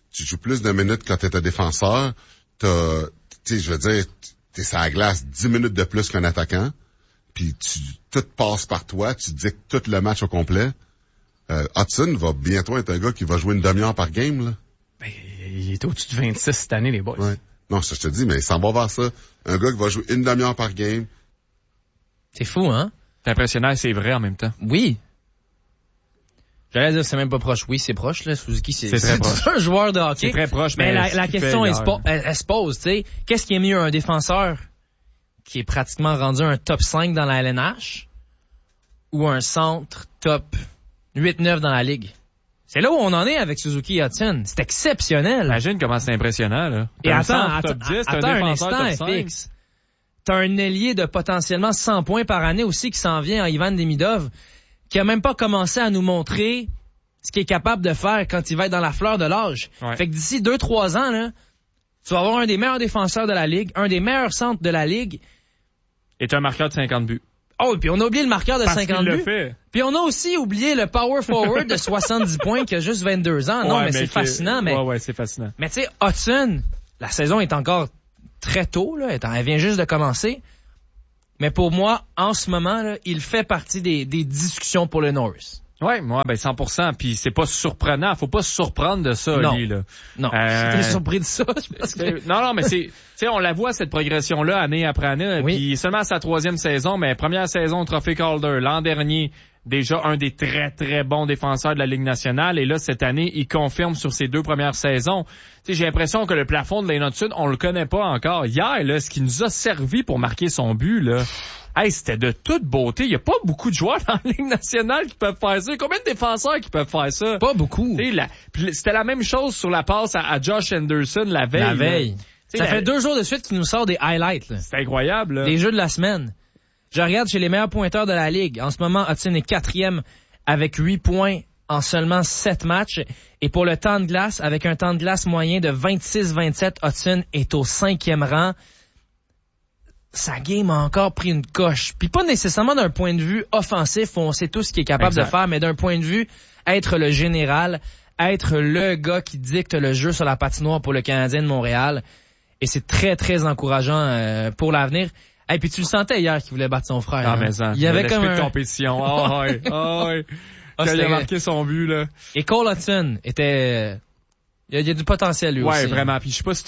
tu joues plus de minutes quand t'es un défenseur. Tu sais, je veux dire, t'es sur la glace 10 minutes de plus qu'un attaquant. Puis tout passe par toi. Tu dictes tout le match au complet. Hudson va bientôt être un gars qui va jouer une demi-heure par game, là. Ben, il est au-dessus de 26 cette année, les boys. Ouais. Non, je te dis, mais il s'en va vers ça. Un gars qui va jouer une demi-heure par game. C'est fou, hein? C'est impressionnant et c'est vrai en même temps. Oui. J'allais dire, c'est même pas proche. Oui, c'est proche, là. Suzuki, c'est très proche. un joueur de hockey. C'est très proche, mais la question, elle se pose, tu sais. Qu'est-ce qui est mieux, un défenseur qui est pratiquement rendu un top 5 dans la LNH ou un centre top 8-9 dans la Ligue? C'est là où on en est avec Suzuki et Hudson. C'est exceptionnel. Imagine comment c'est impressionnant, là. Et attends un instant, FX. T'as un ailier de potentiellement 100 points par année aussi qui s'en vient, Ivan Demidov, qui a même pas commencé à nous montrer ce qu'il est capable de faire quand il va être dans la fleur de l'âge. Ouais. Fait que d'ici 2-3 ans, là, tu vas avoir un des meilleurs défenseurs de la Ligue, un des meilleurs centres de la Ligue. Et un marqueur de 50 buts. Oh, et puis on a oublié le marqueur de Parce 50 qu'il buts. le fait. Puis on a aussi oublié le power forward de 70 points qui a juste 22 ans. Non, mais c'est fascinant. Mais... Ouais, c'est fascinant. Mais tu sais, Hudson, la saison est encore très tôt, là. Elle vient juste de commencer. Mais pour moi, en ce moment, là, il fait partie des discussions pour le Norris. Ouais, moi, 100%. Puis c'est pas surprenant. Faut pas se surprendre de ça, non. lui, là. Non. T'es surpris de ça, je pense que... Non, mais c'est, tu sais, on la voit, cette progression-là, année après année. Oui. Puis seulement sa 3e saison, mais première saison au Trophée Calder. L'an dernier, déjà un des très, très bons défenseurs de la Ligue nationale. Et là, cette année, il confirme sur ses 2 premières saisons. Tu sais, j'ai l'impression que le plafond de Lane Hudson, on le connaît pas encore. Hier, là, ce qui nous a servi pour marquer son but, là, hey, c'était de toute beauté. Il y a pas beaucoup de joueurs dans la Ligue nationale qui peuvent faire ça. Combien de défenseurs qui peuvent faire ça? Pas beaucoup. C'était la même chose sur la passe à Josh Anderson la veille. Ça fait 2 jours de suite qu'il nous sort des highlights, là. C'est incroyable, là. Des jeux de la semaine. Je regarde chez les meilleurs pointeurs de la Ligue. En ce moment, Hudson est 4e avec 8 points en seulement 7 matchs. Et pour le temps de glace, avec un temps de glace moyen de 26-27, Hudson est au 5e rang. Sa game a encore pris une coche. Puis pas nécessairement d'un point de vue offensif, où on sait tout ce qu'il est capable de faire, mais d'un point de vue être le général, être le gars qui dicte le jeu sur la patinoire pour le Canadien de Montréal. Et c'est très, très encourageant pour l'avenir. Et puis tu le sentais hier qu'il voulait battre son frère. Ah, mais ça. Il y avait comme de compétition. Ah ouais. Quand il a marqué son but, là. Et Cole Hudson était... Il y a du potentiel, lui aussi. Ouais, vraiment. Puis je sais pas si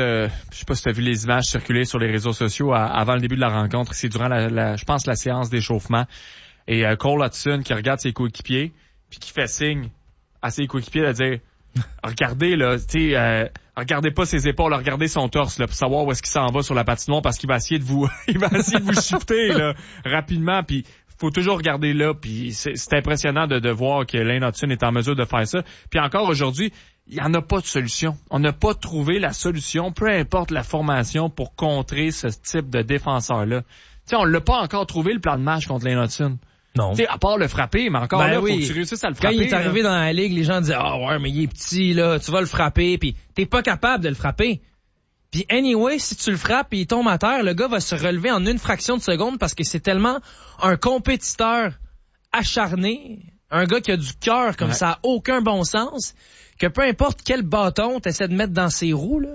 t'as vu les images circuler sur les réseaux sociaux avant le début de la rencontre. C'est durant je pense, la séance d'échauffement. Et Cole Hudson qui regarde ses coéquipiers, puis qui fait signe à ses coéquipiers de dire, regardez, là, tu sais, regardez pas ses épaules, regardez son torse, là, pour savoir où est-ce qu'il s'en va sur la patinoire, parce qu'il va essayer de vous, shifter, là, rapidement, puis faut toujours regarder là, puis c'est impressionnant de voir que Lane Hudson est en mesure de faire ça. Puis encore aujourd'hui, il n'y en a pas de solution. On n'a pas trouvé la solution, peu importe la formation, pour contrer ce type de défenseur-là. Tu sais, on l'a pas encore trouvé, le plan de match contre Lane Hudson. Non. Tu sais, à part le frapper, mais encore faut que tu réussisses à le frapper. Quand il est arrivé dans la Ligue, les gens disaient « Ah ouais, mais il est petit, là, tu vas le frapper. » Puis t'es pas capable de le frapper. Puis anyway, si tu le frappes et il tombe à terre, le gars va se relever en une fraction de seconde parce que c'est tellement un compétiteur acharné, un gars qui a du cœur comme ça a aucun bon sens, que peu importe quel bâton t'essaies de mettre dans ses roues, là,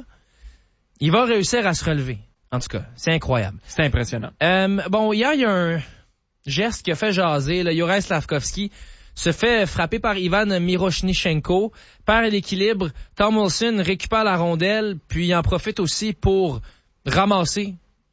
il va réussir à se relever. En tout cas, c'est incroyable. C'est impressionnant. Bon, hier, il y a un geste qui a fait jaser. Là, Juraj Slafkovský se fait frapper par Ivan Miroshnichenko, perd l'équilibre. Tom Wilson récupère la rondelle, puis il en profite aussi pour ramasser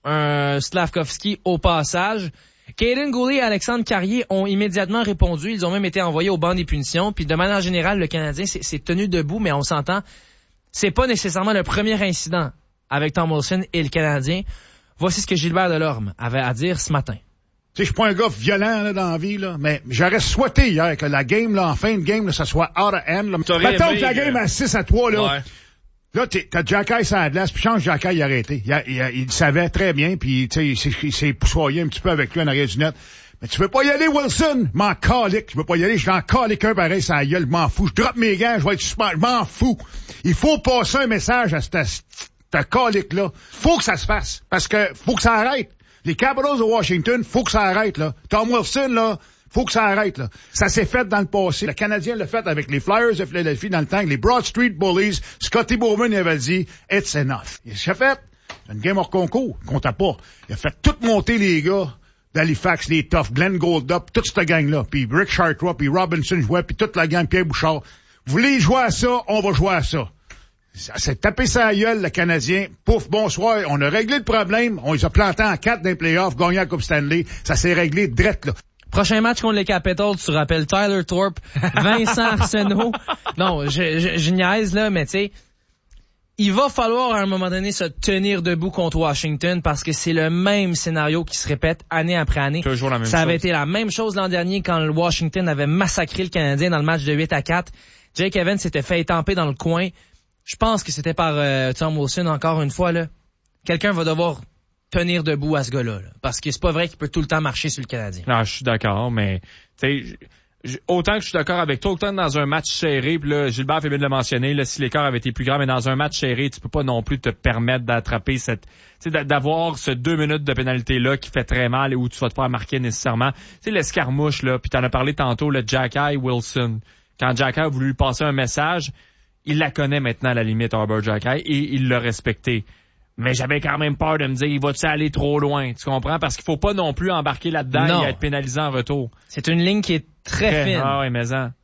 un Slafkovský au passage. Kaden Goulet et Alexandre Carrier ont immédiatement répondu. Ils ont même été envoyés au banc des punitions. Puis de manière générale, le Canadien s'est tenu debout, mais on s'entend, c'est pas nécessairement le premier incident avec Tom Wilson et le Canadien. Voici ce que Gilbert Delorme avait à dire ce matin. Tu sais, je suis pas un gars violent là, dans la vie, là, mais j'aurais souhaité hier que la game, là, en fin de game, là, ça soit out of hand. Mettons que la game à 6-3, là. Ouais. Là, t'as Jacky sur la glace, puis change Jacky, il a arrêté. Il savait très bien, puis tu sais, il s'est poussoyé un petit peu avec lui en arrière du net. Mais tu veux pas y aller, Wilson? Je m'en calique. Je veux pas y aller, je vais en calique un pareil, ça gueule, je m'en fous. Je droppe mes gants, je vais être super, je m'en fous. Il faut passer un message à cette calique-là. Faut que ça se fasse. Parce que faut que ça arrête. Les Capitals de Washington, faut que ça arrête, là. Tom Wilson, là, Faut que ça arrête, là. Ça s'est fait dans le passé. Le Canadien l'a fait avec les Flyers de Philadelphie dans le temps, les Broad Street Bullies. Scotty Bowman avait dit, it's enough. Il s'est fait une game hors concours, comptait pas. Il a fait tout monter les gars d'Halifax, les Toughs, Glenn Goldup, toute cette gang-là. Puis Rick Chartrand, puis Robinson jouait, puis toute la gang, Pierre Bouchard. Vous voulez jouer à ça, on va jouer à ça. Ça s'est tapé sa gueule, le Canadien. Pouf, bonsoir. On a réglé le problème. On les a plantés en 4 dans les playoffs, gagné la Coupe Stanley. Ça s'est réglé direct, là. Prochain match contre les Capitals, tu rappelles Tyler Thorpe, Vincent Arsenault. Non, je niaise, là, mais tu sais, il va falloir à un moment donné se tenir debout contre Washington parce que c'est le même scénario qui se répète année après année. Toujours la même Ça avait chose. été la même chose l'an dernier quand le Washington avait massacré le Canadien dans le match de 8-4. Jake Evans s'était fait étamper dans le coin. Je pense que c'était par Tom Wilson encore une fois, là. Quelqu'un va devoir tenir debout à ce gars-là, là, parce que c'est pas vrai qu'il peut tout le temps marcher sur le Canadien. Non, je suis d'accord, mais tu sais, autant que je suis d'accord avec toi, autant que dans un match serré, puis là, Gilbert fait bien de le mentionner, là, si l'écart avait été plus grand, mais dans un match serré, tu peux pas non plus te permettre d'attraper cette, tu sais, d'avoir ce 2 minutes de pénalité-là qui fait très mal et où tu vas te faire marquer nécessairement. Tu sais, l'escarmouche, là, puis t'en as parlé tantôt, le Jack-Eye Wilson. Quand Jack-Eye a voulu lui passer un message, il la connaît maintenant à la limite, Arbor Jack-Eye, et il l'a respecté. Mais j'avais quand même peur de me dire, il va-tu aller trop loin? Tu comprends? Parce qu'il faut pas non plus embarquer là-dedans et être pénalisé en retour. C'est une ligne qui est très fine. Ah ouais, mais